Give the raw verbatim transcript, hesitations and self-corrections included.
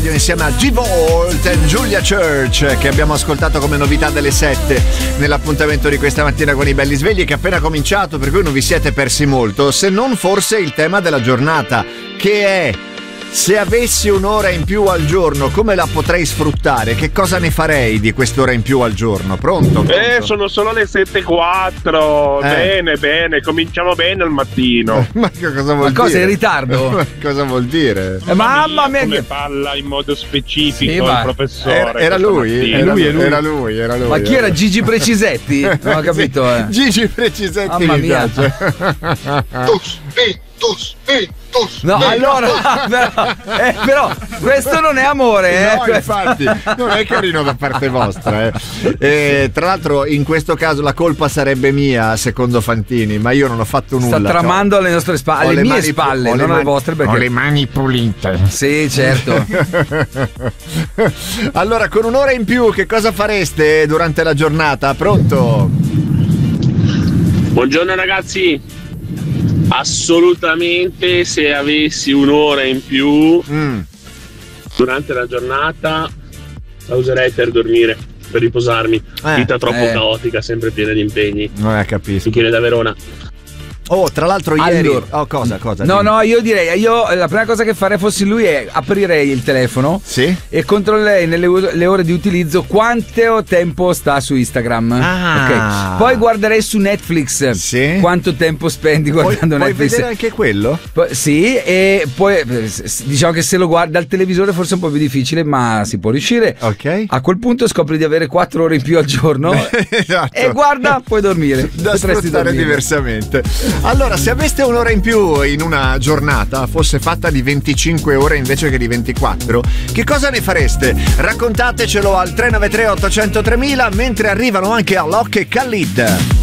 Insieme a G-Volt e Julia Church, che abbiamo ascoltato come novità delle sette nell'appuntamento di questa mattina con i belli svegli, che è appena cominciato, per cui non vi siete persi molto, se non forse il tema della giornata, che è: se avessi un'ora in più al giorno, come la potrei sfruttare? Che cosa ne farei di quest'ora in più al giorno? Pronto? Pronto? Eh, sono solo le sette e quattro. Eh. Bene, bene, cominciamo bene al mattino. Ma che cosa vuol Ma dire? cosa, in ritardo? Ma cosa vuol dire? Eh, mamma mia, come che... parla in modo specifico Sì, il ma- professore. Era, era lui? Era Era lui, lui, è lui. era lui, era lui. Ma chi era Gigi Precisetti? Non ho capito, Sì, eh. Gigi Precisetti. Mamma mi mia. piace. No, allora, però, eh, però questo non è amore, eh. No, infatti, non è carino da parte vostra. Eh. E, tra l'altro, in questo caso la colpa sarebbe mia, secondo Fantini, ma io non ho fatto nulla. Sta tramando alle nostre spalle, Ho alle le mie mani- spalle, ho le non alle mani- vostre, perché ho le mani pulite. Sì, certo. Allora, con un'ora in più, che cosa fareste durante la giornata? Pronto? Buongiorno ragazzi. Assolutamente, se avessi un'ora in più Mm. durante la giornata la userei per dormire, per riposarmi. Eh, Vita troppo eh. caotica, sempre piena di impegni. Non è capisco. Michele da Verona. Oh, tra l'altro ieri... Allora. Oh, cosa, cosa? No, dimmi. no, io direi, io la prima cosa che farei fossi lui è aprirei il telefono Sì? e controllerei nelle u- le ore di utilizzo quanto tempo sta su Instagram. Ah. Ok. Poi guarderei su Netflix Sì. quanto tempo spendi Puoi, guardando puoi Netflix. vedere anche quello? Poi- sì, e poi eh, s- diciamo che se lo guardi dal televisore forse è un po' più difficile, ma si può riuscire. Ok. A quel punto scopri di avere quattro ore in più al giorno Esatto. e guarda, puoi dormire. Da Potresti sfruttare dormire. diversamente. Allora, se aveste un'ora in più in una giornata, fosse fatta di venticinque ore invece che di ventiquattro, che cosa ne fareste? Raccontatecelo al tre nove tre otto zero zero tremila, mentre arrivano anche Alok e Khalid.